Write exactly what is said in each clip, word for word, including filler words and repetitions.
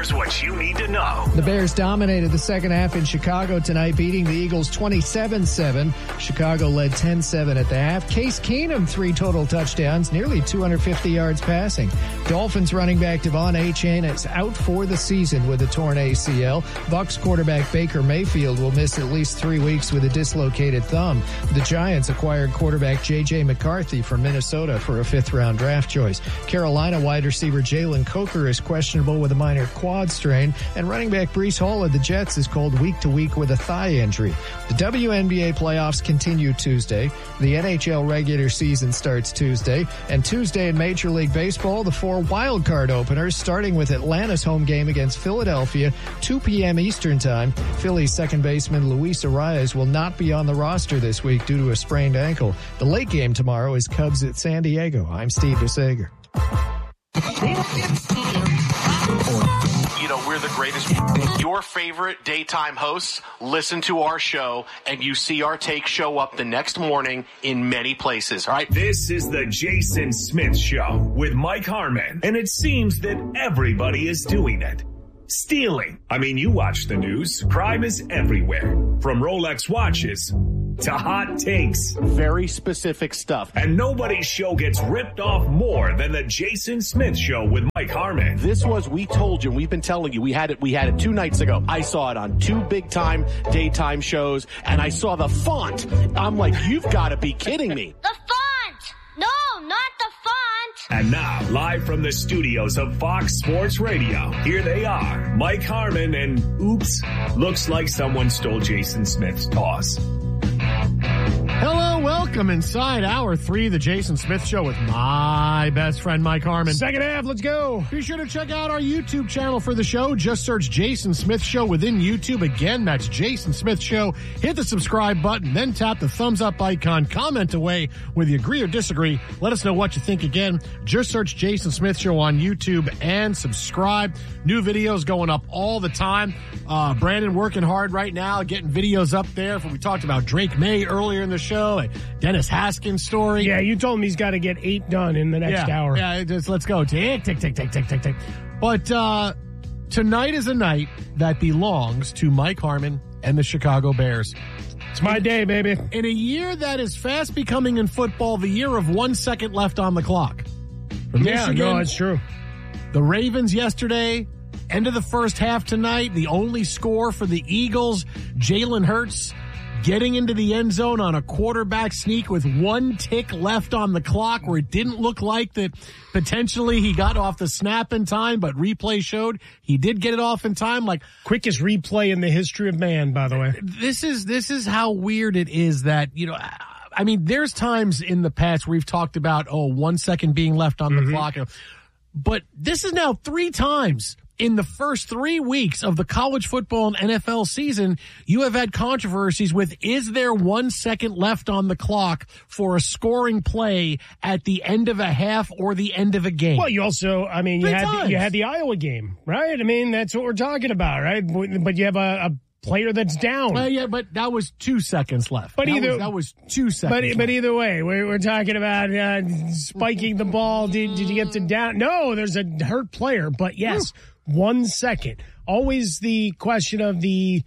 Here's what you need to know. The Bears dominated the second half in Chicago tonight, beating the Eagles twenty-seven seven. Chicago led ten seven at the half. Case Keenum, three total touchdowns, nearly two hundred fifty yards passing. Dolphins running back Devon Achane is out for the season with a torn A C L. Bucs quarterback Baker Mayfield will miss at least three weeks with a dislocated thumb. The Giants acquired quarterback J J McCarthy from Minnesota for a fifth-round draft choice. Carolina wide receiver Jalen Coker is questionable with a minor quad strain, and running back Breece Hall of the Jets is called week to week with a thigh injury. The W N B A playoffs continue Tuesday. The N H L regular season starts Tuesday, and Tuesday in Major League Baseball, the four wild card openers, starting with Atlanta's home game against Philadelphia, two p.m. Eastern time. Phillies second baseman Luis Arias will not be on the roster this week due to a sprained ankle. The late game tomorrow is Cubs at San Diego. I'm Steve DeSager. You know, we're the greatest. Your favorite daytime hosts listen to our show, and you see our take show up the next morning in many places, all right? This is the Jason Smith Show with Mike Harmon, and it seems that everybody is doing it. Stealing. I mean, you watch the news. Crime is everywhere. From Rolex watches to hot takes. Very specific stuff. And nobody's show gets ripped off more than the Jason Smith Show with Mike Harmon. This was, we told you, we've been telling you, we had it, we had it two nights ago. I saw it on two big time daytime shows, and I saw the font. I'm like, you've got to be kidding me. The font! No, not the font! And now, live from the studios of Fox Sports Radio, here they are, Mike Harmon and oops, looks like someone stole Jason Smith's toss. Hello, welcome inside hour three of the Jason Smith Show with my best friend, Mike Harmon. Second half, let's go. Be sure to check out our YouTube channel for the show. Just search Jason Smith Show within YouTube. Again, that's Jason Smith Show. Hit the subscribe button, then tap the thumbs up icon. Comment away whether you agree or disagree. Let us know what you think again. Just search Jason Smith Show on YouTube and subscribe. New videos going up all the time. Uh, Brandon working hard right now, getting videos up there. We talked about Drake May earlier in the show, and Dennis Haskins' story. Yeah, you told him he's got to get eight done in the next yeah, hour. Yeah, just let's go. Tick, tick, tick, tick, tick, tick, tick. But uh, tonight is a night that belongs to Mike Harmon and the Chicago Bears. It's my day, baby. In a year that is fast becoming in football the year of one second left on the clock. From yeah, Michigan, no, it's true. The Ravens yesterday, end of the first half tonight, the only score for the Eagles, Jalen Hurts getting into the end zone on a quarterback sneak with one tick left on the clock where it didn't look like that potentially he got off the snap in time, but replay showed he did get it off in time. Like, quickest replay in the history of man, by the way. This is, this is how weird it is that, you know, I mean, there's times in the past where we've talked about, oh, one second being left on the mm-hmm. clock. But this is now three times in the first three weeks of the college football and N F L season, you have had controversies with, is there one second left on the clock for a scoring play at the end of a half or the end of a game? Well, you also, I mean, you three had, times. the, you had the Iowa game, right? I mean, that's what we're talking about, right? But you have a, a player that's down. Well, yeah, but that was two seconds left. But that either was, that was two seconds. But left. but either way, we're we're talking about uh, spiking the ball. Did did you get to down? No, there's a hurt player. But yes, Woo. one second. Always the question of the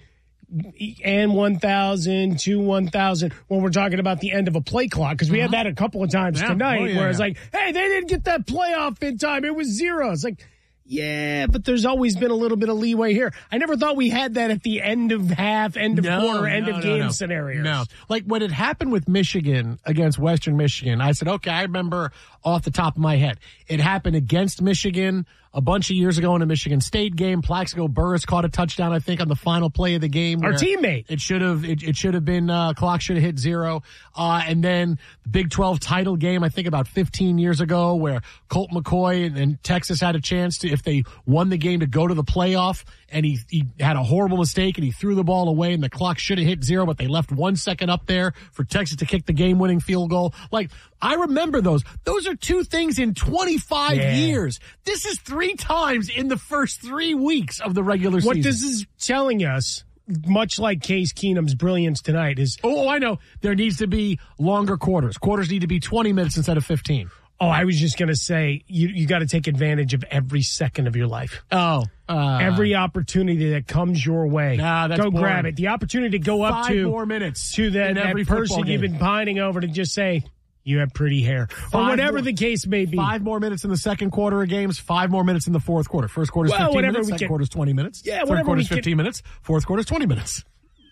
and one thousand to one thousand when we're talking about the end of a play clock, because we uh-huh. had that a couple of times yeah. tonight oh, yeah, where yeah. it's like, hey, they didn't get that playoff in time. It was zero. It's like, yeah, but there's always been a little bit of leeway here. I never thought we had that at the end of half, end of no, quarter, end no, of no, game no. scenarios. No. Like when it happened with Michigan against Western Michigan, I said, okay, I remember off the top of my head. It happened against Michigan a bunch of years ago in a Michigan State game. Plaxico Burress caught a touchdown, I think, on the final play of the game. Our teammate. It should have, it, it should have been, uh, clock should have hit zero. Uh, and then the Big twelve title game, I think about fifteen years ago, where Colt McCoy and, and Texas had a chance to, if they won the game, to go to the playoff, and he, he had a horrible mistake and he threw the ball away and the clock should have hit zero, but they left one second up there for Texas to kick the game winning field goal. Like, I remember those. Those are two things in twenty-five yeah. years. This is three times in the first three weeks of the regular what season. What this is telling us, much like Case Keenum's brilliance tonight, is... Oh, I know. There needs to be longer quarters. Quarters need to be twenty minutes instead of fifteen. Oh, I was just going to say, you you got to take advantage of every second of your life. Oh. Uh, Every opportunity that comes your way, nah, that's go boring. grab it. The opportunity to go up Five to more minutes to that, that every person you've game. been pining over to just say, you have pretty hair. Five or whatever more, the case may be. Five more minutes in the second quarter of games, five more minutes in the fourth quarter. First quarter's well, fifteen whatever minutes, we second can, quarter's twenty minutes. Yeah, third whatever quarter's we fifteen can, minutes, fourth quarter's twenty minutes.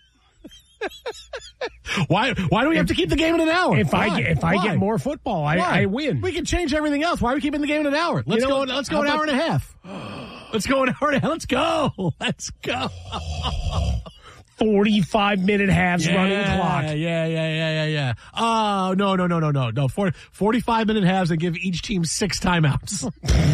why Why do we have to keep the game in an hour? If Why? I get, if I Why? get more football, I, I win. We can change everything else. Why are we keeping the game in an hour? Let's You know go. what? Let's go How an about- hour and a half. Let's go an hour and a half. Let's go. Let's go. forty-five minute halves yeah, running clock. Yeah, yeah, yeah, yeah, yeah. Oh, no, no, no, no, no. No, For, forty-five minute halves and give each team six timeouts.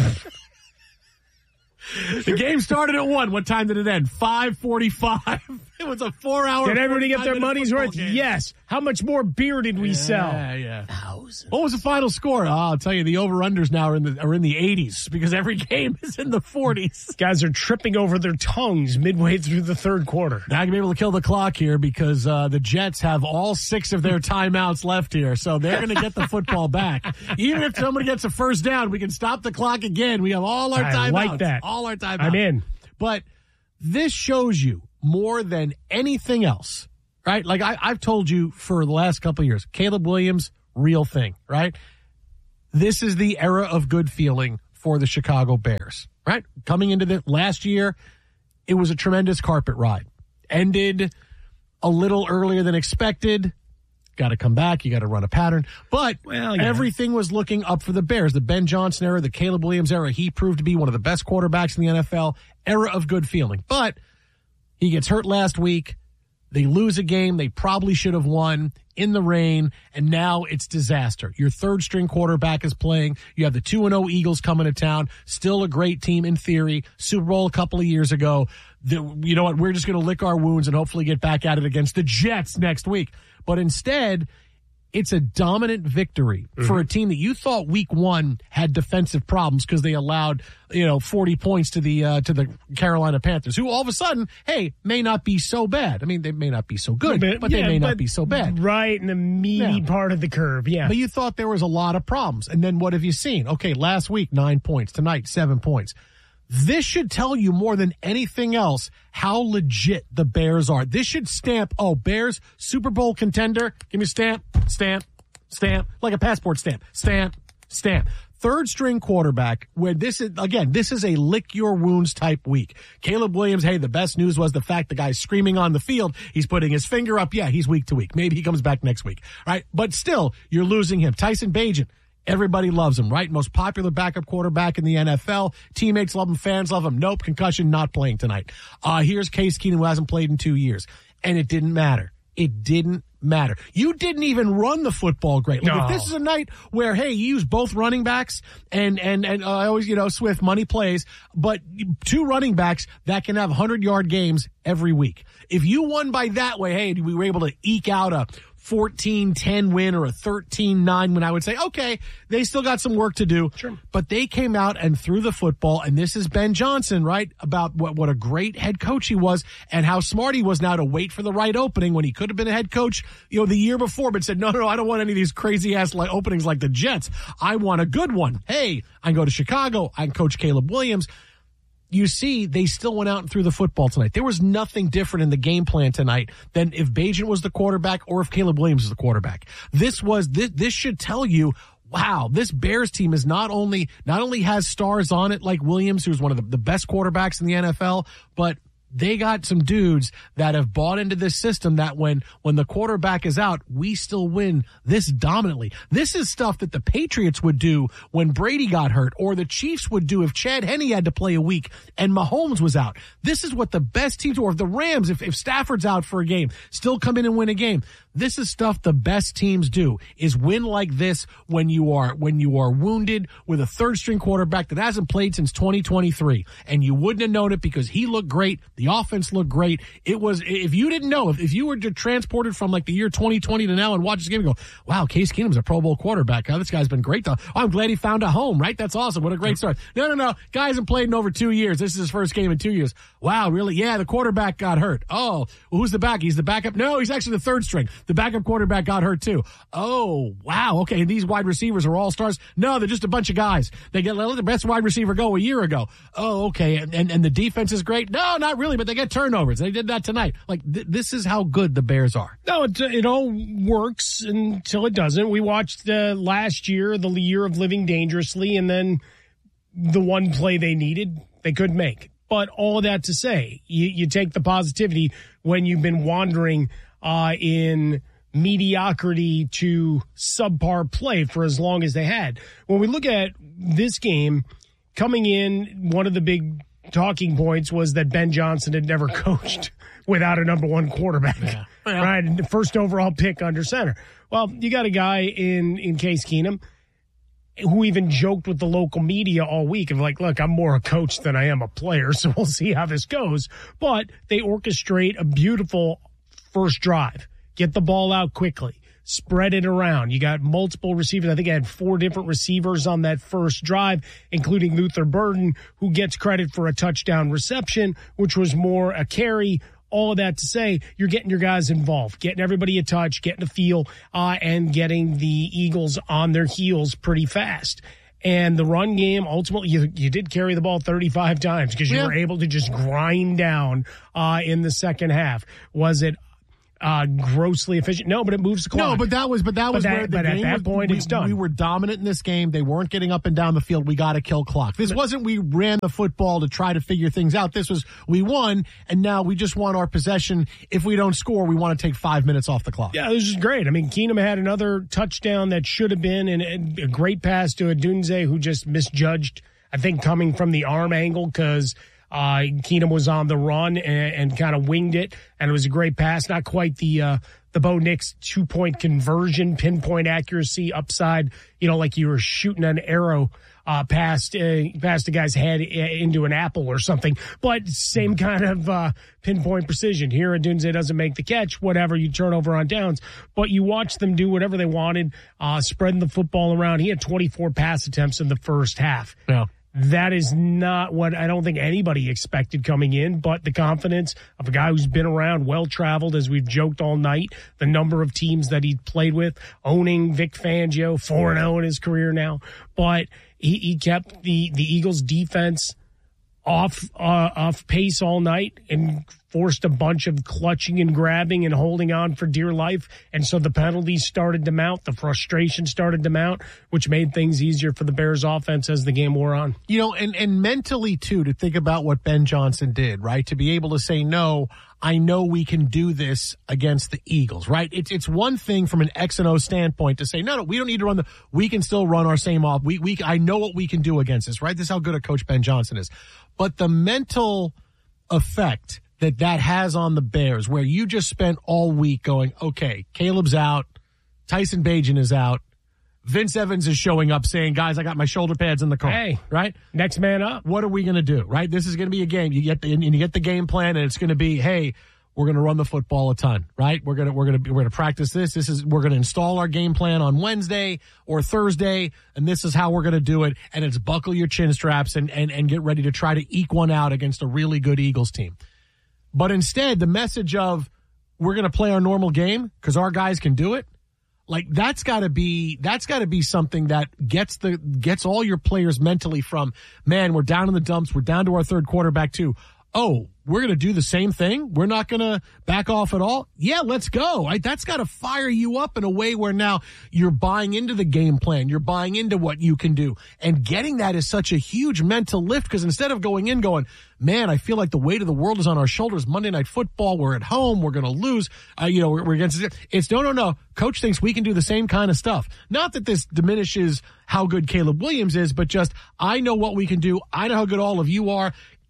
The game started at one. What time did it end? five forty-five. It was a four hour. Did everybody get their money's worth? Game. Yes. How much more beer did we yeah, sell? Yeah, yeah. Thousands. What was the final score? Oh, I'll tell you, the over-unders now are in the are in the eighties because every game is in the forties. Guys are tripping over their tongues midway through the third quarter. Now I can be able to kill the clock here because uh, the Jets have all six of their timeouts left here, so they're going to get the football back. Even if somebody gets a first down, we can stop the clock again. We have all our I timeouts. like that. All our timeouts. I'm in. But this shows you more than anything else, right? Like I, I've told you for the last couple of years, Caleb Williams, real thing, right? This is the era of good feeling for the Chicago Bears, right? Coming into the last year, it was a tremendous carpet ride. Ended a little earlier than expected. Got to come back. You got to run a pattern. But well, yeah. everything was looking up for the Bears. The Ben Johnson era, the Caleb Williams era, he proved to be one of the best quarterbacks in the N F L. Era of good feeling. But he gets hurt last week. They lose a game they probably should have won in the rain, and now it's disaster. Your third string quarterback is playing. You have the two and oh Eagles coming to town. Still a great team in theory. Super Bowl a couple of years ago. The, you know what? We're just going to lick our wounds and hopefully get back at it against the Jets next week. But instead, it's a dominant victory mm-hmm. for a team that you thought week one had defensive problems because they allowed, you know, forty points to the uh, to the Carolina Panthers, who all of a sudden, hey, may not be so bad. I mean, they may not be so good, but, but yeah, they may but not be so bad. Right in the meaty yeah. part of the curve, yeah. But you thought there was a lot of problems. And then what have you seen? Okay, last week, nine points. Tonight, seven points. This should tell you more than anything else how legit the Bears are. This should stamp, oh, Bears, Super Bowl contender. Give me a stamp, stamp, stamp, like a passport stamp, stamp, stamp. Third string quarterback, where this is, again, this is a lick your wounds type week. Caleb Williams, hey, the best news was the fact the guy's screaming on the field. He's putting his finger up. Yeah, he's week to week. Maybe he comes back next week. All right. But still, you're losing him. Tyson Bagent. Everybody loves him, right? Most popular backup quarterback in the N F L. Teammates love him. Fans love him. Nope. Concussion, not playing tonight. Uh, here's Case Keenum, who hasn't played in two years. And it didn't matter. It didn't matter. You didn't even run the football great. Like no. if this is a night where, hey, you use both running backs and, and, and uh, I always, you know, Swift money plays, but two running backs that can have hundred yard games every week. If you won by that way, hey, we were able to eke out a fourteen ten win or a thirteen nine win, I would say, okay, they still got some work to do. Sure. But they came out and threw the football, and this is Ben Johnson, right, about what, what a great head coach he was and how smart he was now to wait for the right opening when he could have been a head coach, you know, the year before, but said, no, no, no, I don't want any of these crazy-ass like openings like the Jets. I want a good one. Hey, I can go to Chicago. I can coach Caleb Williams. You see, they still went out and threw the football tonight. There was nothing different in the game plan tonight than if Bagent was the quarterback or if Caleb Williams was the quarterback. This was this. This should tell you, wow, this Bears team is not only not only has stars on it like Williams, who's one of the, the best quarterbacks in the N F L, but they got some dudes that have bought into this system that when, when the quarterback is out, we still win this dominantly. This is stuff that the Patriots would do when Brady got hurt, or the Chiefs would do if Chad Henne had to play a week and Mahomes was out. This is what the best teams, or if the Rams, if, if Stafford's out for a game, still come in and win a game. This is stuff the best teams do, is win like this when you are, when you are wounded with a third string quarterback that hasn't played since twenty twenty-three. And you wouldn't have known it because he looked great. The offense looked great. It was, if you didn't know, if, if you were transported from like the year twenty twenty to now and watch this game and go, wow, Case Keenum's a Pro Bowl quarterback. Oh, this guy's been great. Though. Oh, I'm glad he found a home, right? That's awesome. What a great start. No, no, no. Guy hasn't played in over two years. This is his first game in two years. Wow, really? Yeah, the quarterback got hurt. Oh, well, who's the back? He's the backup? No, he's actually the third string. The backup quarterback got hurt too. Oh, wow. Okay, and these wide receivers are all stars? No, they're just a bunch of guys. They get let the best wide receiver go a year ago. Oh, okay, and, and, and the defense is great? No, not really, but they get turnovers. They did that tonight. Like, th- this is how good the Bears are. No, it, it all works until it doesn't. We watched uh, last year, the year of living dangerously, and then the one play they needed, they couldn't make. But all of that to say, you, you take the positivity when you've been wandering uh, in mediocrity to subpar play for as long as they had. When we look at this game, coming in, one of the big talking points was that Ben Johnson had never coached without a number one quarterback, yeah. Yeah. Right? The first overall pick under center. Well, you got a guy in, in Case Keenum who even joked with the local media all week of like, look, I'm more a coach than I am a player, so we'll see how this goes. But they orchestrate a beautiful first drive. Get the ball out quickly. Spread it around. You got multiple receivers. I think I had four different receivers on that first drive, including Luther Burden, who gets credit for a touchdown reception, which was more a carry. All of that to say, you're getting your guys involved, getting everybody a touch, getting a feel, uh, and getting the Eagles on their heels pretty fast. And the run game, ultimately, you, you did carry the ball thirty-five times because you yeah. were able to just grind down uh, in the second half. Was it Uh, grossly efficient? No, but it moves the clock. No, but that was, but that was but that, where the but game at that was, point, we, it's done. We were dominant in this game. They weren't getting up and down the field. We got to kill clock. This wasn't we ran the football to try to figure things out. This was we won, and now we just want our possession. If we don't score, we want to take five minutes off the clock. Yeah, this is great. I mean, Keenum had another touchdown that should have been, and a great pass to Odunze, who just misjudged, I think, coming from the arm angle because uh, Keenum was on the run and, and kind of winged it, and it was a great pass. Not quite the uh, the Bo Nix two-point conversion, pinpoint accuracy, upside, you know, like you were shooting an arrow uh, past, uh, past a guy's head into an apple or something. But same kind of uh, pinpoint precision. Here, Odunze doesn't make the catch, whatever, you turn over on downs. But you watch them do whatever they wanted, uh, spreading the football around. He had twenty-four pass attempts in the first half. Yeah. That is not what I don't think anybody expected coming in, but the confidence of a guy who's been around, well-traveled, as we've joked all night, the number of teams that he played with, owning Vic Fangio, four and oh in his career now. But he, he kept the, the Eagles' defense off uh, off pace all night and forced a bunch of clutching and grabbing and holding on for dear life. And so the penalties started to mount. The frustration started to mount, which made things easier for the Bears offense as the game wore on. You know, and, and mentally, too, to think about what Ben Johnson did, right? To be able to say, no, I know we can do this against the Eagles, right? It's it's one thing from an X and O standpoint to say, no, no, we don't need to run the, we can still run our same off. We, we, I know what we can do against this, right? This is how good a coach Ben Johnson is. But the mental effect that that has on the Bears, where you just spent all week going, okay, Caleb's out, Tyson Bagent is out, Vince Evans is showing up saying, guys, I got my shoulder pads in the car. Hey, right? Next man up. What are we going to do, right? This is going to be a game. You get the, and you get the game plan, and it's going to be, hey, we're going to run the football a ton, right? We're going to, we're going to, we're going to practice this. This is, we're going to install our game plan on Wednesday or Thursday, and this is how we're going to do it. And it's buckle your chin straps and, and, and get ready to try to eke one out against a really good Eagles team. But instead, the message of we're going to play our normal game because our guys can do it, like that's got to be that's got to be something that gets the gets all your players mentally from, man, we're down in the dumps, we're down to our third quarterback too. Oh, we're going to do the same thing? We're not going to back off at all? Yeah, let's go. Right? That's got to fire you up in a way where now you're buying into the game plan. You're buying into what you can do. And getting that is such a huge mental lift because instead of going in going, man, I feel like the weight of the world is on our shoulders. Monday Night Football, we're at home, we're going to lose. Uh, you know, we're, we're against it. It's no, no, no. Coach thinks we can do the same kind of stuff. Not that this diminishes how good Caleb Williams is, but just I know what we can do. I know how good all of you are.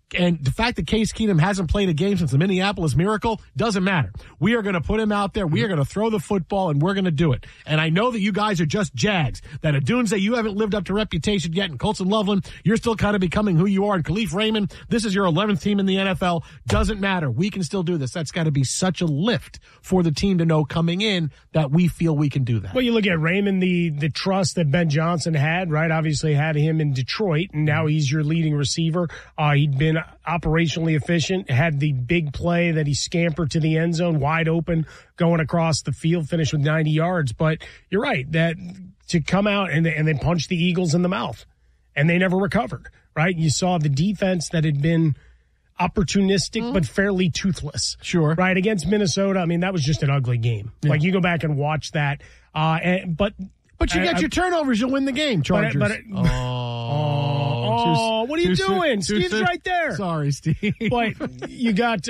And the fact that Case Keenum hasn't played a game since the Minneapolis Miracle doesn't matter. We are going to put him out there. We are going to throw the football, and we're going to do it. And I know that you guys are just Jags. That Adunze, you haven't lived up to reputation yet. And Colson Loveland, you're still kind of becoming who you are. And Khalif Raymond, this is your eleventh team in the N F L. Doesn't matter. We can still do this. That's got to be such a lift for the team to know coming in that we feel we can do that. Well, you look at Raymond, the, the trust that Ben Johnson had, right? Obviously had him in Detroit, and now he's your leading receiver. Uh, he'd been operationally efficient, had the big play that he scampered to the end zone, wide open, going across the field, finished with ninety yards. But you're right, that to come out and, and then punch the Eagles in the mouth, and they never recovered, right? You saw the defense that had been opportunistic mm. but fairly toothless. Sure. Right, against Minnesota, I mean, that was just an ugly game. Yeah. Like, you go back and watch that. Uh, and, but but you I, get I, your turnovers, you'll win the game, Chargers. But, but, oh. Oh, what are you doing? Soon, Steve's soon. right there. Sorry, Steve. But you got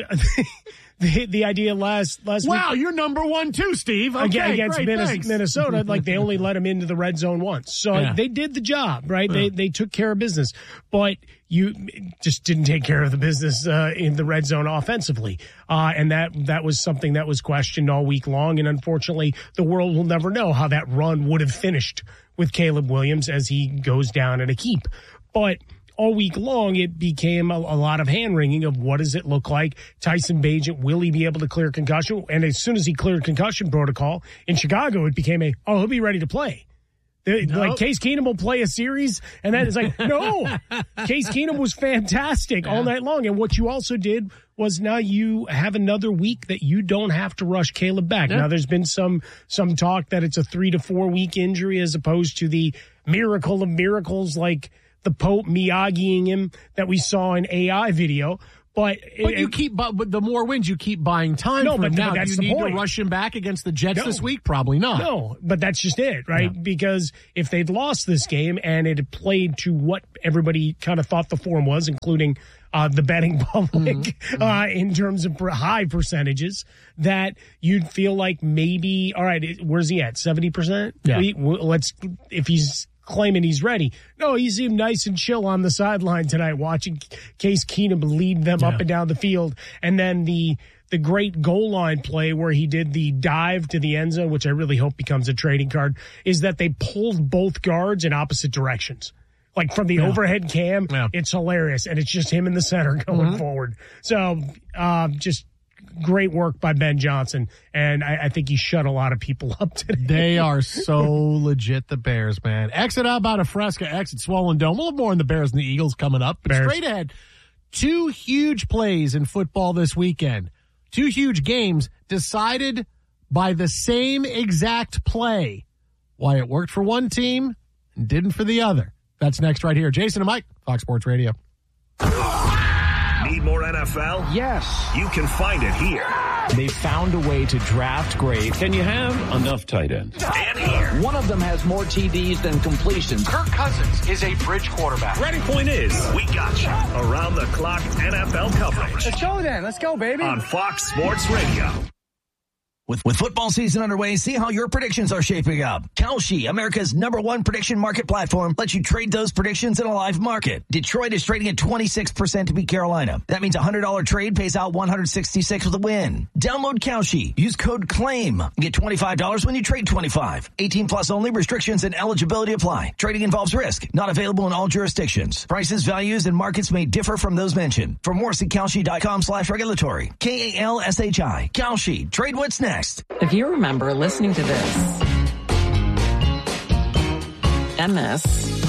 the the idea last last wow, week. Wow, you're number one too, Steve. Okay, Again, against great, Minnesota, Minnesota, like they only let him into the red zone once. So yeah. they did the job, right? Yeah. They they took care of business. But you just didn't take care of the business uh, in the red zone offensively. Uh, and that that was something that was questioned all week long. And unfortunately, the world will never know how that run would have finished with Caleb Williams as he goes down in a heap. But all week long, it became a, a lot of hand-wringing of what does it look like. Tyson Bagent, will he be able to clear concussion? And as soon as he cleared concussion protocol in Chicago, it became a, oh, he'll be ready to play. The, nope. Like, Case Keenum will play a series, and then it's like, no, Case Keenum was fantastic yeah. all night long. And what you also did was now you have another week that you don't have to rush Caleb back. Yeah. Now, there's been some some talk that it's a three to four week injury as opposed to the miracle of miracles like the Pope Miyagiing him that we saw in A I video. But, but it, you keep, but, but the more wins, you keep buying time. No, for but, now. but that's Do you the need point. to rush him back against the Jets no. this week? Probably not. No, but that's just it, right? Yeah. Because if they'd lost this game and it had played to what everybody kind of thought the form was, including uh, the betting public, mm-hmm. uh, in terms of high percentages, that you'd feel like maybe, all right, where's he at? seventy percent? Yeah. We, let's, if he's claiming he's ready. No, he seemed nice and chill on the sideline tonight watching Case Keenum lead them yeah. up and down the field. And then the the great goal line play where he did the dive to the end zone, which I really hope becomes a trading card, is that they pulled both guards in opposite directions. Like from the yeah. overhead cam, yeah. it's hilarious. And it's just him in the center going mm-hmm. forward. So uh, just great work by Ben Johnson, and I, I think he shut a lot of people up today. They are so legit, the Bears, man. Exit out about a Fresca, exit Swollen Dome. We'll have more on the Bears and the Eagles coming up. But Bears. Straight ahead, two huge plays in football this weekend. Two huge games decided by the same exact play. Why it worked for one team and didn't for the other. That's next right here. Jason and Mike, Fox Sports Radio. Need more N F L? Yes. You can find it here. They found a way to draft great. Can you have enough tight ends? And here. One of them has more T Ds than completions. Kirk Cousins is a bridge quarterback. Ready? Point is, we got you. Around the clock N F L coverage. Let's go then. Let's go, baby. On Fox Sports Radio. With, with football season underway, see how your predictions are shaping up. Kalshi, America's number one prediction market platform, lets you trade those predictions in a live market. Detroit is trading at twenty-six percent to beat Carolina. That means a one hundred dollars trade pays out one hundred sixty-six with a win. Download Kalshi. Use code CLAIM. Get twenty-five dollars when you trade twenty-five. eighteen plus only. Restrictions and eligibility apply. Trading involves risk. Not available in all jurisdictions. Prices, values, and markets may differ from those mentioned. For more, see Kalshi.com slash regulatory. K A L S H I. Kalshi. Trade what's next. If you remember listening to this and this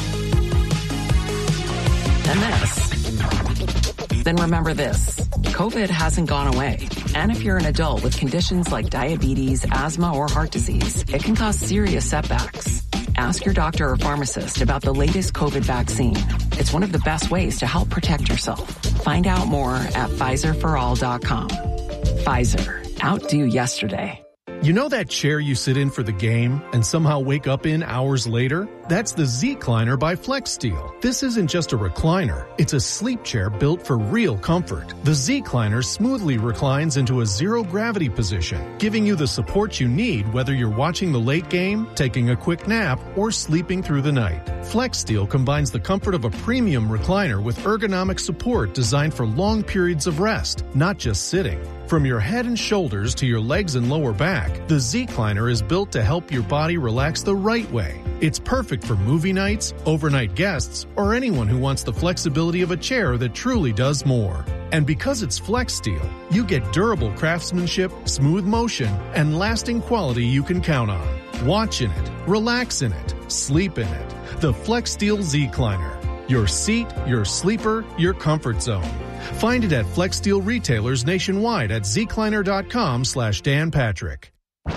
and this, then remember this. COVID hasn't gone away. And if you're an adult with conditions like diabetes, asthma, or heart disease, it can cause serious setbacks. Ask your doctor or pharmacist about the latest COVID vaccine. It's one of the best ways to help protect yourself. Find out more at Pfizer for all dot com. Pfizer. Outdo yesterday. You know that chair you sit in for the game and somehow wake up in hours later? That's the Z-Cliner by FlexSteel. This isn't just a recliner. It's a sleep chair built for real comfort. The Z-Cliner smoothly reclines into a zero-gravity position, giving you the support you need whether you're watching the late game, taking a quick nap, or sleeping through the night. FlexSteel combines the comfort of a premium recliner with ergonomic support designed for long periods of rest, not just sitting. From your head and shoulders to your legs and lower back, the Z-Cliner is built to help your body relax the right way. It's perfect for movie nights, overnight guests, or anyone who wants the flexibility of a chair that truly does more. And because it's FlexSteel, you get durable craftsmanship, smooth motion, and lasting quality you can count on. Watch in it, relax in it, sleep in it. The FlexSteel Z-Cliner. Your seat, your sleeper, your comfort zone. Find it at FlexSteel retailers nationwide at zcliner.com slash Dan Patrick.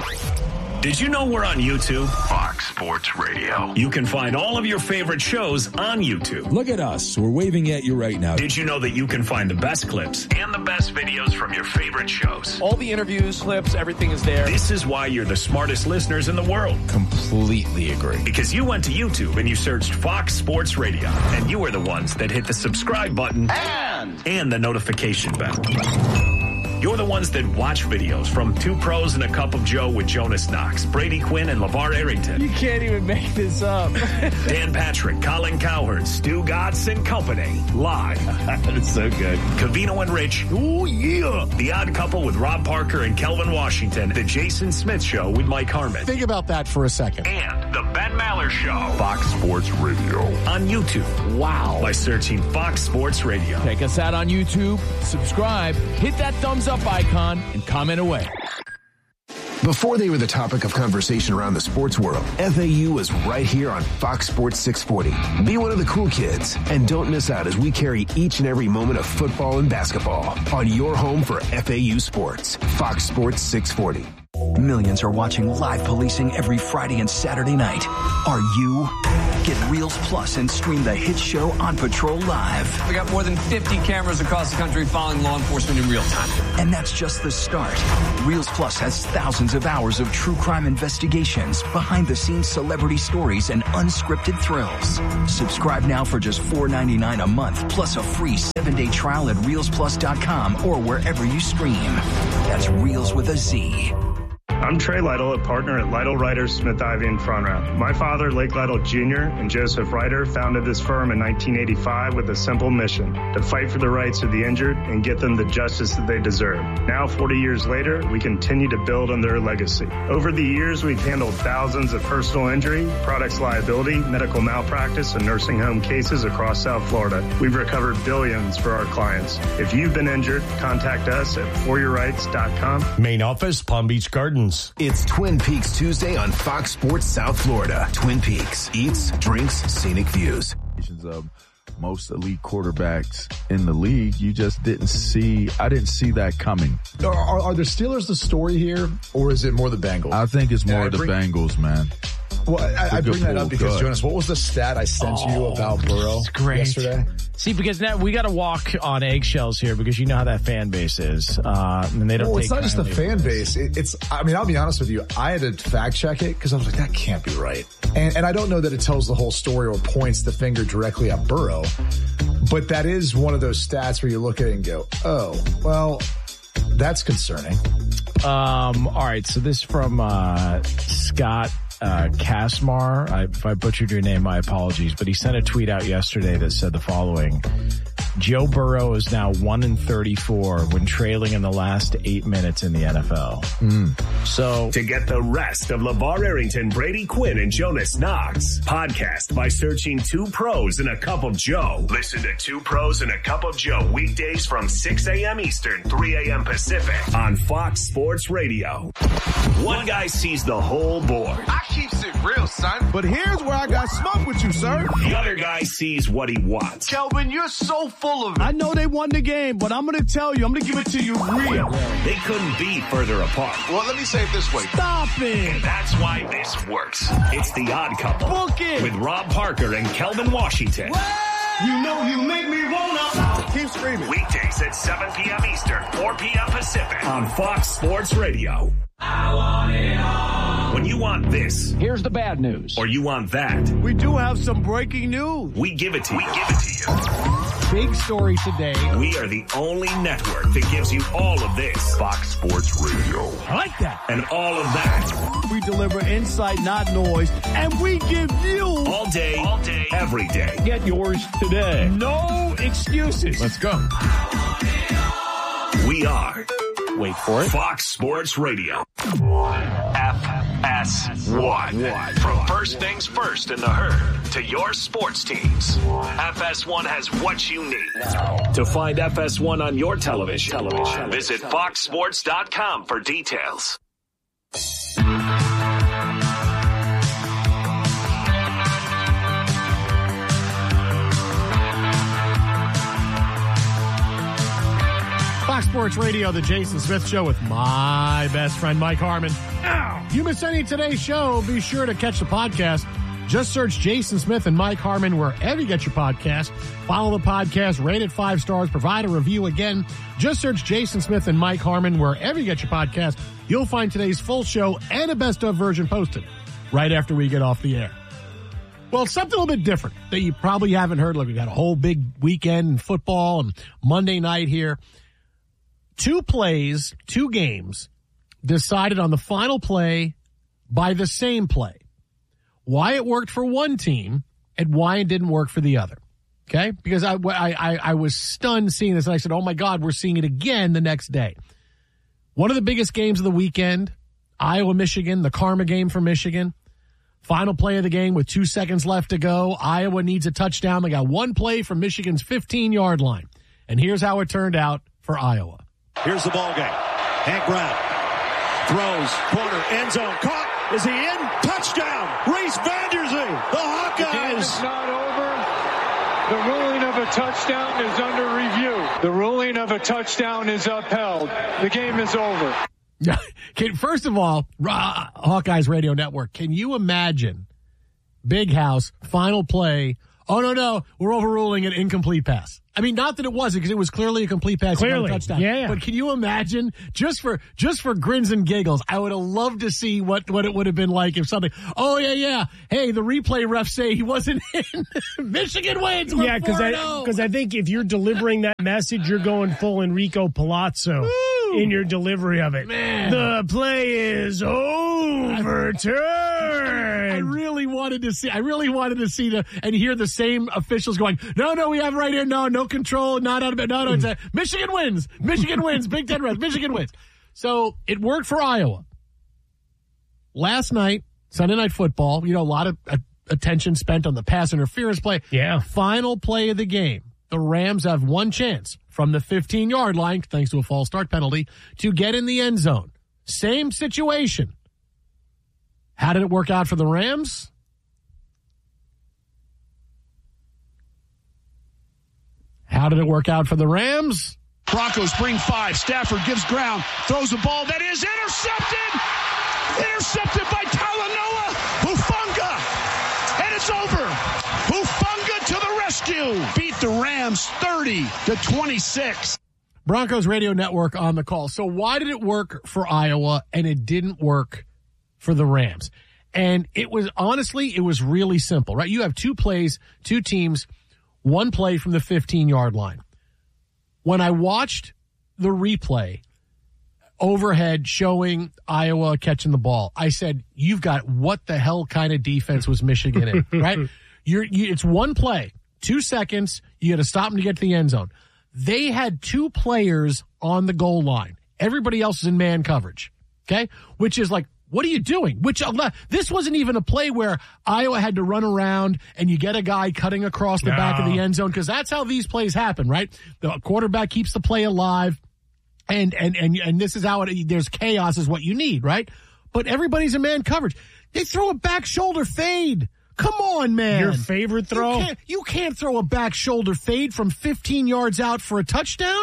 Did you know we're on YouTube? Fox Sports Radio. You can find all of your favorite shows on YouTube. Look at us. We're waving at you right now. Did you know that you can find the best clips and the best videos from your favorite shows? All the interviews, clips, everything is there. This is why you're the smartest listeners in the world. Completely agree. Because you went to YouTube and you searched Fox Sports Radio, and you were the ones that hit the subscribe button and, and the notification bell. You're the ones that watch videos from Two Pros and a Cup of Joe with Jonas Knox, Brady Quinn, and LeVar Arrington. You can't even make this up. Dan Patrick, Colin Cowherd, Stu Gatz and Company. Live. That is so good. Covino and Rich. Oh, yeah. The Odd Couple with Rob Parker and Kelvin Washington. The Jason Smith Show with Mike Harmon. Think about that for a second. And the Ben Maller Show. Fox Sports Radio. On YouTube. Wow. By searching Fox Sports Radio. Check us out on YouTube. Subscribe. Hit that thumbs up icon and comment away. Before they were the topic of conversation around the sports world, F A U was right here on Fox Sports six forty. Be one of the cool kids and don't miss out as we carry each and every moment of football and basketball on your home for F A U sports. Fox Sports six forty. Millions are watching live policing every Friday and Saturday night. Are you? Get Reels Plus and stream the hit show On Patrol live. We got more than fifty cameras across the country following law enforcement in real time. And that's just the start. Reels Plus has thousands of hours of true crime investigations, behind-the-scenes celebrity stories, and unscripted thrills. Subscribe now for just four ninety-nine a month, plus a free seven-day trial at reels plus dot com or wherever you stream. That's Reels with a Z. I'm Trey Lytle, a partner at Lytle Ryder Smith Ivy in Front Row. My father, Lake Lytle Junior, and Joseph Ryder founded this firm in nineteen eighty-five with a simple mission: to fight for the rights of the injured and get them the justice that they deserve. Now, forty years later, we continue to build on their legacy. Over the years, we've handled thousands of personal injury, products liability, medical malpractice, and nursing home cases across South Florida. We've recovered billions for our clients. If you've been injured, contact us at for your rights dot com. Main office, Palm Beach Gardens. It's Twin Peaks Tuesday on Fox Sports South Florida. Twin Peaks. Eats, drinks, scenic views. Of most elite quarterbacks in the league, you just didn't see, I didn't see that coming. Are, are, are the Steelers the story here, or is it more the Bengals? I think it's more yeah, the bring, Bengals, man. Well, I, I bring that up because, Jonas, what was the stat I sent oh, to you about Burrow yesterday? See, because now we got to walk on eggshells here because you know how that fan base is. Uh, and they don't well, take it's not just the fan base. It, it's, I mean, I'll be honest with you. I had to fact check it because I was like, that can't be right. And, and I don't know that it tells the whole story or points the finger directly at Burrow. But that is one of those stats where you look at it and go, oh, well, that's concerning. Um, all right. So this from uh, Scott Uh, Kasmar. I, if I butchered your name, my apologies. But he sent a tweet out yesterday that said the following: Joe Burrow is now one in thirty-four when trailing in the last eight minutes in the N F L. Mm. So to get the rest of LeVar Arrington, Brady Quinn, and Jonas Knox podcast by searching Two Pros and a Cup of Joe. Listen to Two Pros and a Cup of Joe weekdays from six a.m. Eastern, three a.m. Pacific on Fox Sports Radio. One guy sees the whole board. I keeps it real, son. But here's where I got smoke with you, sir. The other guy sees what he wants. Kelvin, you're so full of it. I know they won the game, but I'm going to tell you, I'm going to give it to you real. They couldn't be further apart. Well, let me say it this way. Stop it. And that's why this works. It's The Odd Couple. Book it. With Rob Parker and Kelvin Washington. Well, you know you make me wanna. Keep screaming. Weekdays at seven p.m. Eastern, four p.m. Pacific on Fox Sports Radio. I want it all. When you want this, here's the bad news. Or you want that, We do have some breaking news. we give it to you. We give it to you. Big story today. We are the only network that gives you all of this. Fox Sports Radio. I like that. And all of that. We deliver insight, not noise, and we give you All day, all day, every day. Get yours today. no excuses. Let's go. We are Wait for it. Fox Sports Radio. F S one. From first things first in the herd to your sports teams. F S one has what you need. To find F S one on your television, television. visit fox sports dot com for details. Fox Sports Radio, the Jason Smith Show with my best friend, Mike Harmon. If you miss any of today's show, be sure to catch the podcast. Just search Jason Smith and Mike Harmon wherever you get your podcast. Follow the podcast, rate it five stars, provide a review. Again, just search Jason Smith and Mike Harmon wherever you get your podcast. You'll find today's full show and a best-of version posted right after we get off the air. Well, something a little bit different that you probably haven't heard. Look, we got a whole big weekend in football and Monday night here. Two plays, two games, decided on the final play by the same play. Why it worked for one team and why it didn't work for the other. Okay? Because I, I, I was stunned seeing this, and I said, oh my God, we're seeing it again the next day. One of the biggest games of the weekend, Iowa, Michigan, the karma game for Michigan. Final play of the game with two seconds left to go. Iowa needs a touchdown. They got one play from Michigan's fifteen-yard line. And here's how it turned out for Iowa. Here's the ball game. Hank Brown throws, corner, end zone, caught. Is he in? Touchdown! Reese Vanderzee, the Hawkeyes. The game is not over. The ruling of a touchdown is under review. The ruling of a touchdown is upheld. The game is over. First of all, Hawkeyes Radio Network, can you imagine Big House, final play, oh, no, no, we're overruling an incomplete pass. I mean, not that it wasn't, because it was clearly a complete pass. Clearly, touchdown. yeah. But can you imagine, just for just for grins and giggles, I would have loved to see what, what it would have been like if something, oh, yeah, yeah, hey, the replay refs say he wasn't in. Michigan wins. We're yeah, because I, because I think if you're delivering that message, you're going full Enrico Palazzo Woo! In your delivery of it. Man. The play is overturned. I really wanted to see, I really wanted to see the, and hear the same officials going, no, no, we have right here, no, no control, not out of it, no, no, it's a, Michigan wins, Michigan wins, Big Ten refs, Michigan wins. So it worked for Iowa. Last night, Sunday Night Football, you know, a lot of uh, attention spent on the pass interference play. Yeah. Final play of the game. The Rams have one chance from the fifteen-yard line, thanks to a false start penalty, to get in the end zone. Same situation. How did it work out for the Rams? How did it work out for the Rams? Broncos bring five. Stafford gives ground, throws a ball that is intercepted. Intercepted by Talanoa Hufanga. And it's over. Hufanga to the rescue. Beat the Rams thirty to twenty-six. Broncos Radio Network on the call. So why did it work for Iowa and it didn't work for the Rams? And it was, honestly, it was really simple, right? You have two plays, two teams, one play from the fifteen-yard line. When I watched the replay overhead showing Iowa catching the ball, I said, you've got what the hell kind of defense was Michigan in, right? You're, you, it's one play, two seconds, you got to stop them to get to the end zone. They had two players on the goal line. Everybody else is in man coverage, okay? Which is like, what are you doing? Which this wasn't even a play where Iowa had to run around and you get a guy cutting across the no. back of the end zone, because that's how these plays happen, right? The quarterback keeps the play alive, and and and and this is how it. There's chaos is what you need, right? But everybody's in man coverage. They throw a back shoulder fade. Come on, man. Your favorite throw? You can't, you can't throw a back shoulder fade from fifteen yards out for a touchdown.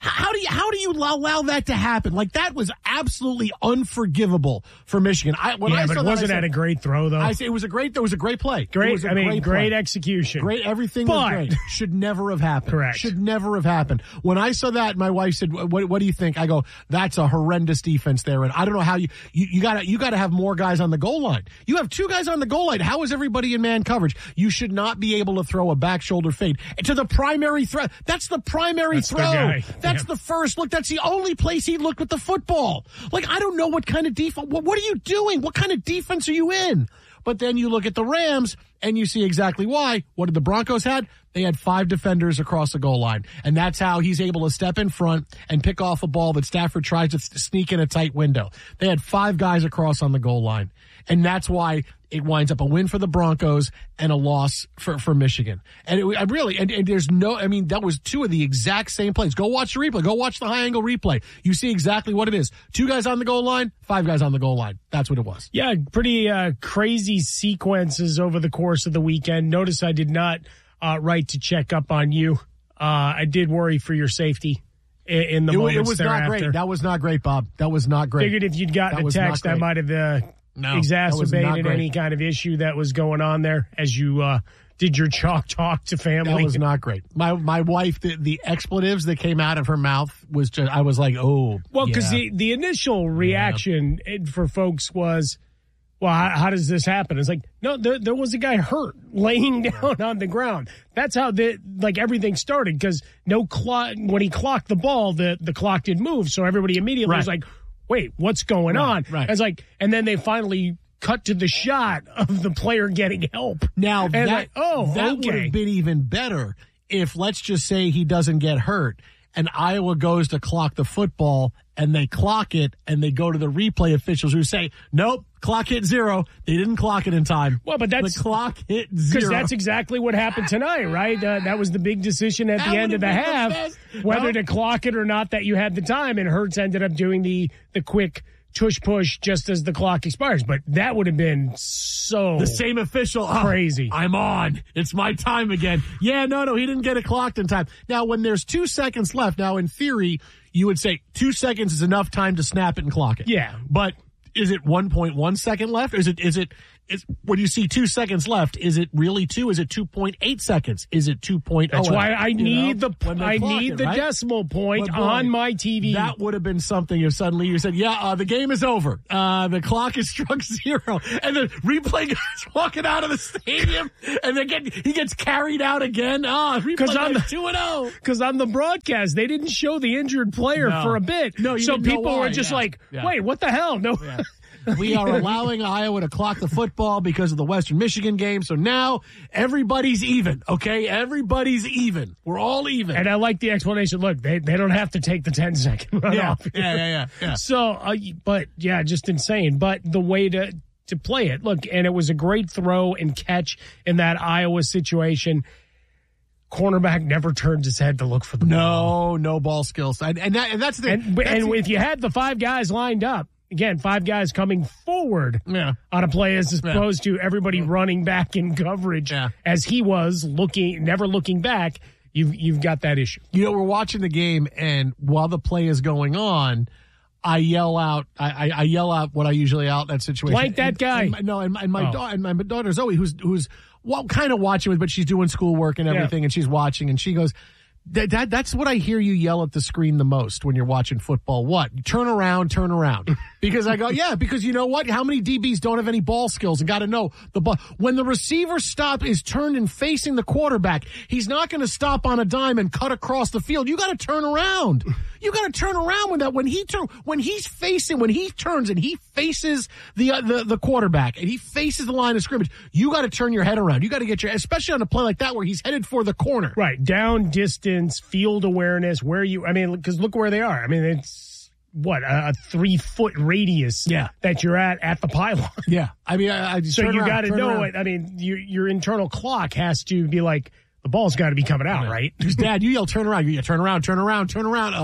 How do you how do you allow that to happen? Like, that was absolutely unforgivable for Michigan. I when yeah, I but saw it that, wasn't I said, that a great throw though? I say it was a great. There was a great play. Great. It was a I mean, great, great play. execution. Great. Everything but, was great. Should never have happened. Correct. Should never have happened. When I saw that, my wife said, "What, what do you think?" I go, "That's a horrendous defense there." And I don't know how you you, you got to you got to have more guys on the goal line. You have two guys on the goal line. How is everybody in man coverage? You should not be able to throw a back shoulder fade to the primary threat. That's the primary That's throw. the guy. That's Yeah. the first look. That's the only place he looked with the football. Like, I don't know what kind of defense. What, what are you doing? What kind of defense are you in? But then you look at the Rams and you see exactly why. What did the Broncos had? They had five defenders across the goal line. And that's how he's able to step in front and pick off a ball that Stafford tries to sneak in a tight window. They had five guys across on the goal line. And that's why it winds up a win for the Broncos and a loss for, for Michigan. And it I really, and, and there's no, I mean, that was two of the exact same plays. Go watch the replay. Go watch the high angle replay. You see exactly what it is. Two guys on the goal line, five guys on the goal line. That's what it was. Yeah, pretty uh, crazy sequences over the course of the weekend. Notice I did not uh, write to check up on you. Uh, I did worry for your safety in, in the it, moments it was thereafter. not great. That was not great, Bob. That was not great. Figured if you'd gotten that a text, that might have uh, no, exacerbated any kind of issue that was going on there as you uh, did your chalk talk to family. That was not great. My my wife, the, the expletives that came out of her mouth was just, I was like, oh. Well, because yeah. the, the initial reaction yeah. for folks was, well, how, how does this happen? It's like, no, there, there was a guy hurt laying down on the ground. That's how the like everything started, because no clock, when he clocked the ball, the, the clock didn't move. So everybody immediately right. was like, wait, what's going right, on? Right. It's like, and then they finally cut to the shot of the player getting help. Now, and that, like, oh, that okay. would have been even better if, let's just say, he doesn't get hurt and Iowa goes to clock the football and they clock it and they go to the replay officials who say, nope, clock hit zero. They didn't clock it in time. Well, but that's the clock hit zero. Because that's exactly what happened tonight, right? Uh, that was the big decision at that the end of the half, the whether no. to clock it or not, that you had the time. And Hurts ended up doing the, the quick tush push just as the clock expires. But that would have been so the same official crazy. Oh, I'm on. It's my time again. Yeah, no, no, he didn't get it clocked in time. Now, when there's two seconds left, now in theory, you would say two seconds is enough time to snap it and clock it. Yeah. But is it one point one second left? Or is it, is it, is, when you see two seconds left, is it really two? Is it two point eight seconds? Is it two point oh? That's why I need know, the I need it, the right? decimal point boy, on my T V. That would have been something if suddenly you said, yeah, uh, the game is over. Uh, the clock has struck zero. And the replay guy's walking out of the stadium and then get, he gets carried out again. Ah, oh, replay guy's two and oh. Because on the broadcast, they didn't show the injured player no. for a bit. No, you so didn't know people why. were just yeah. like, yeah. wait, what the hell? No. Yeah. We are allowing Iowa to clock the football because of the Western Michigan game. So now everybody's even, okay? Everybody's even. We're all even. And I like the explanation. Look, they they don't have to take the ten second run yeah. off. Yeah, yeah, yeah, yeah. So, uh, but yeah, just insane. But the way to, to play it, look, and it was a great throw and catch in that Iowa situation. Cornerback never turned his head to look for the no, ball. No, no ball skills. And, and, that, and that's the And, that's and the, if you had the five guys lined up, again, five guys coming forward yeah. on a play as opposed yeah. to everybody running back in coverage yeah. as he was looking, never looking back, you've, you've got that issue. You know, we're watching the game, and while the play is going on, I yell out, I, I, I yell out what I usually out in that situation. Blank that and, guy. And my, no, and, and my oh. daughter, and my daughter Zoe, who's who's well, kind of watching, but she's doing schoolwork and everything, yeah. and she's watching, and she goes, That, that that's what I hear you yell at the screen the most when you're watching football. What? Turn around, turn around. Because I go, yeah, because you know what? How many D Bs don't have any ball skills and got to know the ball? When the receiver stop is turned and facing the quarterback, he's not going to stop on a dime and cut across the field. You got to turn around. You got to turn around when that when he turn when he's facing when he turns and he faces the uh, the the quarterback and he faces the line of scrimmage. You got to turn your head around. You got to get your, especially on a play like that where he's headed for the corner. Right, down distance, field awareness. Where you? I mean, because look where they are. I mean, it's what a, a three foot radius. Yeah. that you're at at the pylon. Yeah, I mean, I, I so you got to know around. it. I mean, your your internal clock has to be like. The ball's got to be coming out, right? Because, Dad, you yell, turn around. You yell, turn around, turn around, turn around.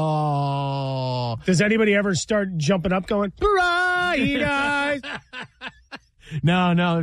Oh. Does anybody ever start jumping up going, hurrah, he dies? No, no. If, they,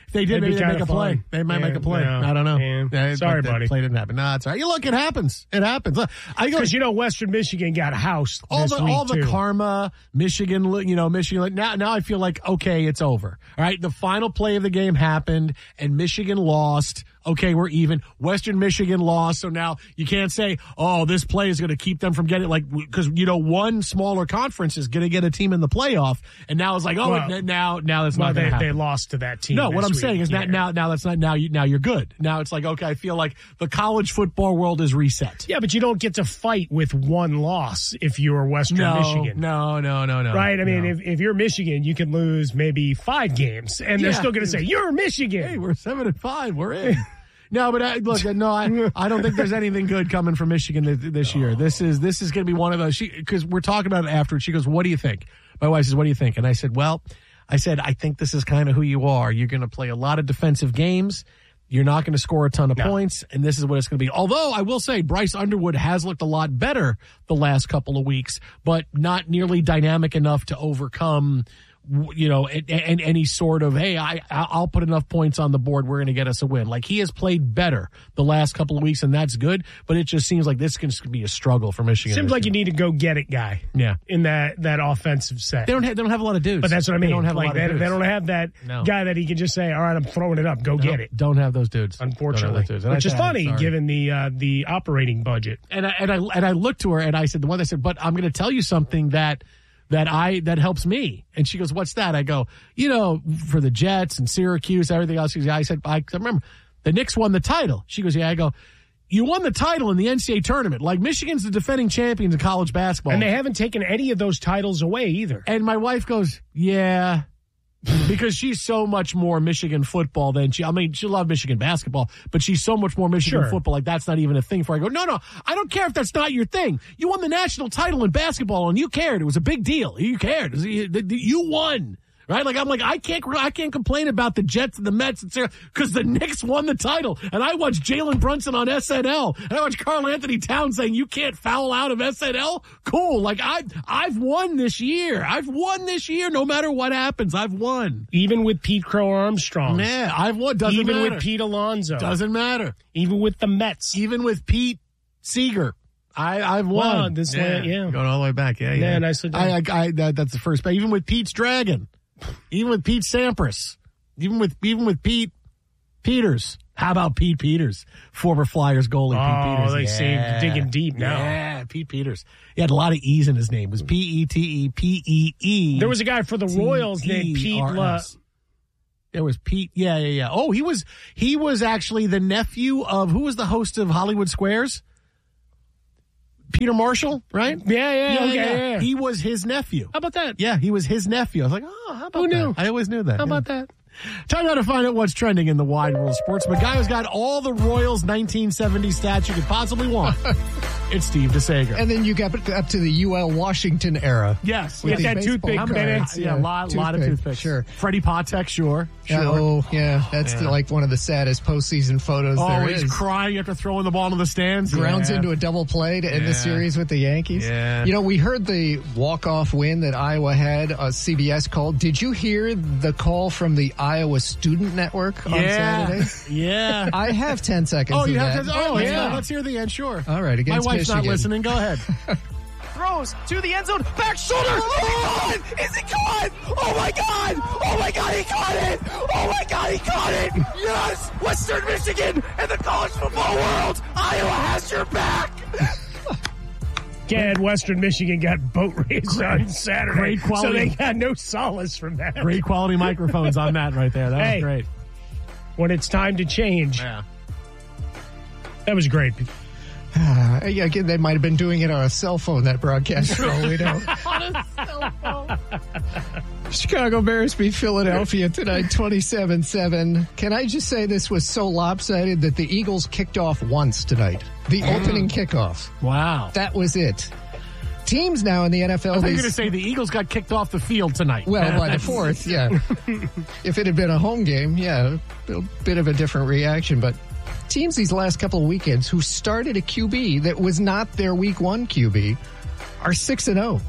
If they did, That'd be maybe they make kinda a play. fun. They might Yeah, make a play. no. I don't know. Yeah. Yeah, Sorry, but the buddy. Play didn't happen. No, it's all right. You look, it happens. It happens. Look, I go Because, you know, Western Michigan got housed all this the week, all the too. karma, Michigan, you know, Michigan. Now, now I feel like, okay, it's over. All right. The final play of the game happened and Michigan lost. Okay, we're even. Western Michigan lost, so now you can't say, oh, this play is going to keep them from getting, like, because, you know, one smaller conference is going to get a team in the playoff, and now it's like, oh, Well, it, now now that's well, not going they, to happen. they lost to that team. No, what this I'm week. saying is yeah. that now, now that's not, now you, now you're good. Now it's like, okay, I feel like the college football world is reset. Yeah, but you don't get to fight with one loss if you're Western No, Michigan. no, no, no, no. Right? I mean, no. if, if you're Michigan, you can lose maybe five games, and they're Yeah. still going to say, you're Michigan. Hey, we're seven and five. We're in. No, but I, look, no, I, I don't think there's anything good coming from Michigan this, this year. This is this is going to be one of those. Because we're talking about it afterwards. She goes, "What do you think?" My wife says, "What do you think?" And I said, "Well, I said I think this is kind of who you are. You're going to play a lot of defensive games. You're not going to score a ton of No. points, and this is what it's going to be." Although I will say, Bryce Underwood has looked a lot better the last couple of weeks, but not nearly dynamic enough to overcome. You know, and, and any sort of, hey, I, I'll put enough points on the board. We're going to get us a win. Like, he has played better the last couple of weeks, and that's good. But it just seems like this can be a struggle for Michigan. Seems like you need a go get it guy. Yeah. In that, that offensive set. They don't have, they don't have a lot of dudes. But that's what I mean. They don't have like, a lot they, of dudes. they don't have that No. guy that he can just say, all right, I'm throwing it up. Go No, get it. Don't have those dudes. Unfortunately. Don't have those dudes. And Which I is said, I'm funny, sorry. given the uh, the operating budget. And I, and I and I looked to her and I said, the one I said, but I'm going to tell you something that that I that helps me. And she goes, what's that? I go, you know, for the Jets and Syracuse, everything else. She goes, yeah. I said, I, I remember the Knicks won the title. She goes, yeah. I go, you won the title in the N C double A tournament. Like, Michigan's the defending champions in college basketball, And they haven't taken any of those titles away either. And my wife goes, yeah. Because she's so much more Michigan football than she, I mean, she loves Michigan basketball, but she's so much more Michigan Sure. football. Like, that's not even a thing for her. I go, no, no, I don't care if that's not your thing. You won the national title in basketball and you cared. It was a big deal. You cared. You won. Right? Like, I'm like, I can't, I can't complain about the Jets and the Mets because the Knicks won the title. And I watched Jalen Brunson on S N L. And I watched Karl Anthony Towns saying, you can't foul out of S N L. Cool. Like, I, I've won this year. I've won this year. No matter what happens, I've won. Even with Pete Crow Armstrong. Yeah, I've won. Doesn't Even matter. with Pete Alonso. Doesn't matter. Even with the Mets. Even with Pete Seeger. I, I've won. Wow, this yeah. way, yeah. Going all the way back. Yeah, yeah. Yeah, nicely done. I, I, I, that, that's the first. But even with Pete's Dragon. Even with Pete Sampras, even with even with Pete Peters. How about Pete Peters, former Flyers goalie? Oh, Pete Peters. they yeah. say digging deep now. Yeah, Pete Peters. He had a lot of E's in his name. It was P E T E P E E. There was a guy for the Royals named Pete. La- There was Pete. Yeah, yeah, yeah. Oh, he was he was actually the nephew of who was the host of Hollywood Squares? Peter Marshall, right? Yeah, yeah, yeah, okay, yeah. yeah. He was his nephew. How about that? Yeah, he was his nephew. I was like, oh, how about Who that? knew? I always knew that. How yeah. about that? Time now to find out what's trending in the wide world of sports. But guy who's got all the Royals nineteen seventy stats you could possibly want. It's Steve DeSager. And then you got up to the U L Washington era. Yes. With Get the that baseball toothpick cards. minutes. Yeah, a lot, lot of Toothpick, toothpicks. Sure. Freddie Patek, sure. Yeah, Sure. oh, yeah. That's Yeah. The, like one of the saddest postseason photos Oh, there he's is. crying after throwing the ball into the stands. Grounds Yeah. into a double play to end Yeah. the series with the Yankees. Yeah. You know, we heard the walk-off win that Iowa had. Uh, C B S called. Did you hear the call from the Iowa Student Network on Yeah. Saturday? Yeah. I have ten seconds Oh, of you that. have to. Oh, let's yeah. go. Let's hear the end. Sure. All right, against My wife's Michigan. not listening. Go ahead. Throws to the end zone, back shoulder. Oh, is he caught? Oh my God! Oh my God, he caught it! Oh my God, he caught it! Yes, Western Michigan and the college football world. Iowa has your back. Gad, Western Michigan got boat raced on Saturday. Great quality. So they got no solace from that. Great quality microphones on that right there. That Hey. was great. When it's time to change. Yeah. That was great. Uh, yeah, again, they might have been doing it on a cell phone, that broadcast. For all we know. Chicago Bears beat Philadelphia tonight, twenty-seven seven. Can I just say this was so lopsided that the Eagles kicked off once tonight? The Mm. opening kickoff. Wow. That was it. Teams now in the N F L. I thought you were these- going to say the Eagles got kicked off the field tonight. Well, by the fourth, yeah. If it had been a home game, yeah, a bit of a different reaction. But teams these last couple of weekends who started a Q B that was not their week one Q B are six and zero.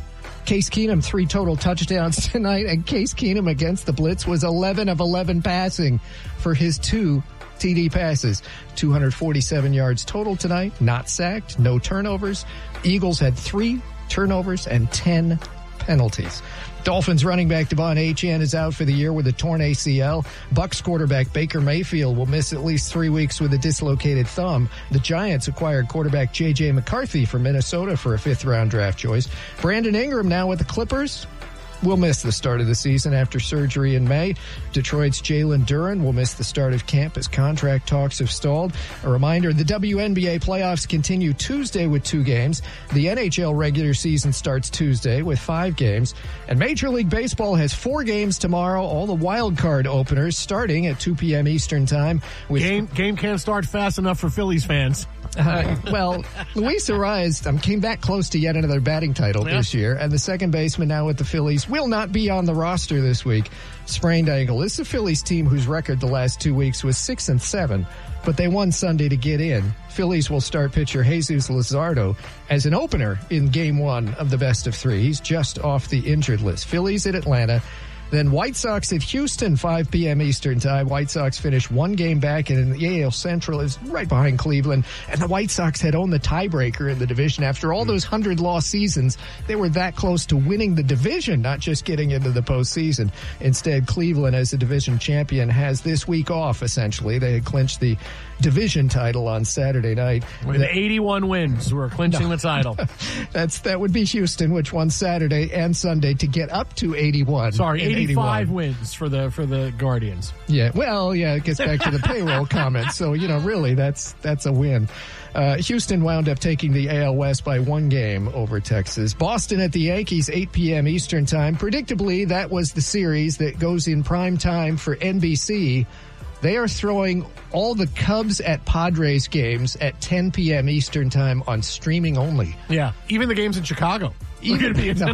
Case Keenum, three total touchdowns tonight, and Case Keenum against the Blitz was eleven of eleven passing for his two T D passes. two hundred forty-seven yards total tonight, not sacked, no turnovers. Eagles had three turnovers and ten penalties. Dolphins running back Devon Achane is out for the year with a torn A C L. Bucs quarterback Baker Mayfield will miss at least three weeks with a dislocated thumb. The Giants acquired quarterback J J McCarthy from Minnesota for a fifth-round draft choice. Brandon Ingram now with the Clippers will miss the start of the season after surgery in May. Detroit's Jalen Duren will miss the start of camp as contract talks have stalled. A reminder, the W N B A playoffs continue Tuesday with two games. The N H L regular season starts Tuesday with five games. And Major League Baseball has four games tomorrow, all the wild card openers starting at two p.m. Eastern time. With game, game can't start fast enough for Phillies fans. Uh, well, Luis Arraez um, came back close to yet another batting title yeah. this year, and the second baseman now with the Phillies will not be on the roster this week. Sprained ankle. This is a Phillies team whose record the last two weeks was six and seven, but they won Sunday to get in. Phillies will start pitcher Jesus Luzardo as an opener in game one of the best of three. He's just off the injured list. Phillies at Atlanta. Then White Sox at Houston, five p.m. Eastern time. White Sox finished one game back, and in the A L Central is right behind Cleveland. And the White Sox had owned the tiebreaker in the division. After all those hundred-loss seasons, they were that close to winning the division, not just getting into the postseason. Instead, Cleveland, as the division champion, has this week off, essentially. They had clinched the division title on Saturday night. With the, eighty-one wins, we're clinching no. the title. That's That would be Houston, which won Saturday and Sunday to get up to eighty-one. Sorry, eighty-five wins for the for the Guardians. Yeah, well, yeah, it gets back to the payroll comment. So, you know, really, that's that's a win. Uh, Houston wound up taking the A L West by one game over Texas. Boston at the Yankees, eight p.m. Eastern time. Predictably, that was the series that goes in prime time for N B C. They are throwing all the Cubs at Padres games at ten p.m. Eastern time on streaming only. Yeah, even the games in Chicago. Even be no.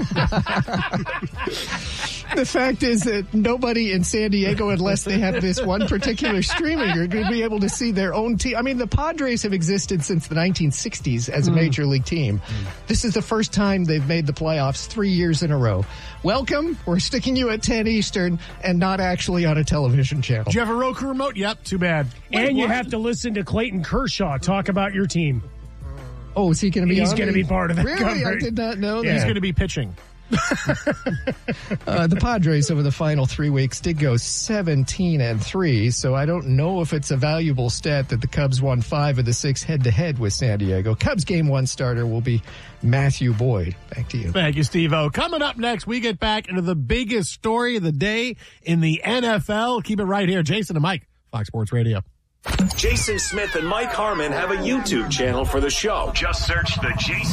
The fact is that nobody in San Diego, unless they have this one particular streaming, are going to be able to see their own team. I mean, the Padres have existed since the nineteen sixties as a mm. major league team. Mm. This is the first time they've made the playoffs three years in a row. Welcome. We're sticking you at ten Eastern and not actually on a television channel. Do you have a Roku remote? Yep, too bad. Wait, and you what? have to listen to Clayton Kershaw talk about your team. Oh, is he going to be He's going to be part of that Really? coverage. I did not know yeah. that. He's going to be pitching. uh, the Padres over the final three weeks did go seventeen and three, so I don't know if it's a valuable stat that the Cubs won five of the six head-to-head with San Diego. Cubs game one starter will be Matthew Boyd. Back to you. Thank you, Steve-O. Coming up next, we get back into the biggest story of the day in the N F L. Keep it right here. Jason and Mike, Fox Sports Radio. Jason Smith and Mike Harmon have a YouTube channel for the show. Just search the Jason